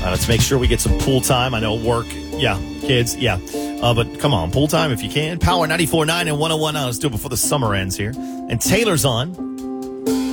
Let's make sure we get some pool time. I know work, yeah, kids, yeah. But come on, pool time if you can. Power 94.9 and 101. Let's do it before the summer ends here. And Taylor's on.